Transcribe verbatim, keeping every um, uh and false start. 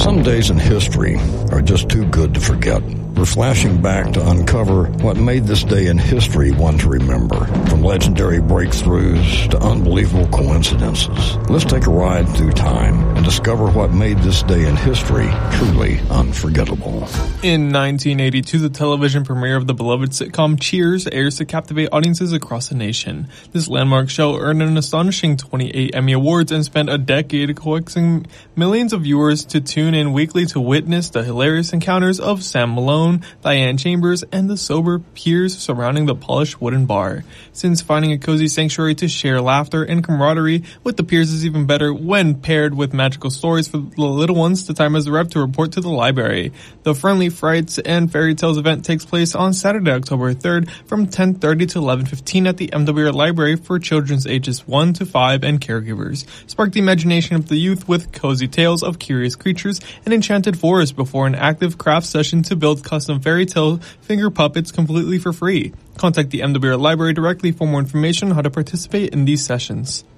Some days in history are just too good to forget. We're flashing back to uncover what made this day in history one to remember, from legendary breakthroughs to unbelievable coincidences. Let's take a ride through time and discover what made this day in history truly unforgettable. In nineteen eighty-two, the television premiere of the beloved sitcom Cheers airs to captivate audiences across the nation. This landmark show earned an astonishing twenty-eight Emmy Awards and spent a decade coaxing millions of viewers to tune in weekly to witness the hilarious encounters of Sam Malone, Diane Chambers, and the sober peers surrounding the polished wooden bar. Since finding a cozy sanctuary to share laughter and camaraderie with the peers is even better when paired with magical stories for the little ones, the time has arrived to report to the library. The Friendly Frights and Fairy Tales event takes place on Saturday, October third from ten thirty to eleven fifteen at the M W R Library for children's ages one to five and caregivers. Spark the imagination of the youth with cozy tales of curious creatures and enchanted forests before an active craft session to build custom fairy tale finger puppets completely for free. Contact the M W R Library directly for more information on how to participate in these sessions.